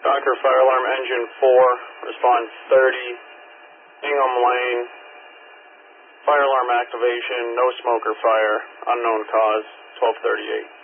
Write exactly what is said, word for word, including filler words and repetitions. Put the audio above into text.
Docker Fire Alarm Engine four, respond thirty, Ingham Lane, fire alarm activation, no smoke or fire, unknown cause, twelve thirty-eight.